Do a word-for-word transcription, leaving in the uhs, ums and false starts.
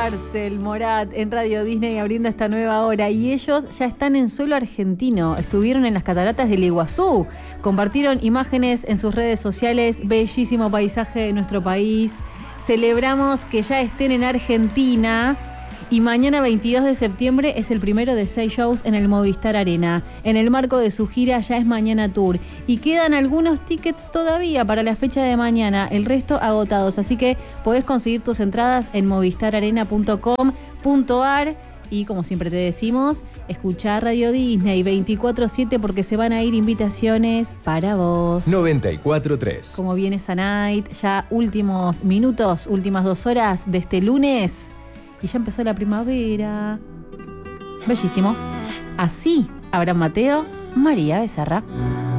Cárcel, Morat, en Radio Disney abriendo esta nueva hora. Y ellos ya están en suelo argentino. Estuvieron en las cataratas del Iguazú. Compartieron imágenes en sus redes sociales. Bellísimo paisaje de nuestro país. Celebramos que ya estén en Argentina. Y mañana veintidós de septiembre es el primero de seis shows en el Movistar Arena. En el marco de su gira Ya es Mañana Tour. Y quedan algunos tickets todavía para la fecha de mañana. El resto agotados. Así que podés conseguir tus entradas en movistar arena punto com punto ar. Y como siempre te decimos, escuchá Radio Disney veinticuatro siete porque se van a ir invitaciones para vos. noventa y cuatro tres. Como viene esa night, ya últimos minutos, últimas dos horas de este lunes. Y ya empezó la primavera. Bellísimo. Así, Abraham Mateo, María Becerra.